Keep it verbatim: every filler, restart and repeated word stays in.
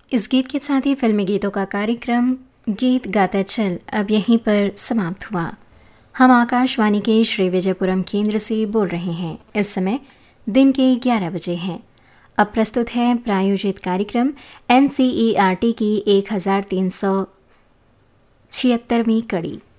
इस गीत के साथ ही फिल्मी गीतों का कार्यक्रम गीत गाता चल अब यहीं पर समाप्त हुआ। हम आकाशवाणी के श्री विजयपुरम केंद्र से बोल रहे हैं। इस समय दिन के ग्यारह बजे हैं। अब प्रस्तुत है प्रायोजित कार्यक्रम N C E R T की एक हज़ार तीन सौ छिहत्तरवीं कड़ी।